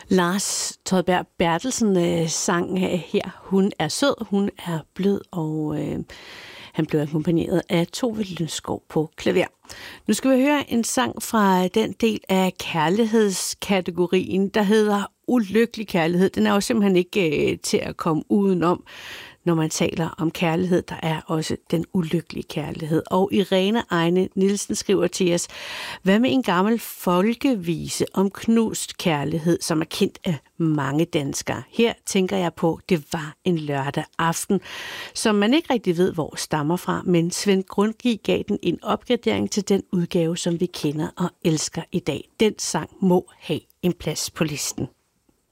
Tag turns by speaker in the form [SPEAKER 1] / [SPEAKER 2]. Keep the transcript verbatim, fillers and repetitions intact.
[SPEAKER 1] Lars Todberg Bertelsen øh, sang her, Hun er sød, hun er blød, og øh, han blev akkompagneret af Tove Lønskov på klaver. Nu skal vi høre en sang fra den del af kærlighedskategorien, der hedder Ulykkelig kærlighed. Den er jo simpelthen ikke øh, til at komme udenom, når man taler om kærlighed. Der er også den ulykkelige kærlighed. Og Irene Ejne Nielsen skriver til os, hvad med en gammel folkevise om knust kærlighed, som er kendt af mange danskere? Her tænker jeg på, det var en lørdag aften, som man ikke rigtig ved, hvor stammer fra, men Svend Grundtvig gav den en opgradering til den udgave, som vi kender og elsker i dag. Den sang må have en plads på listen.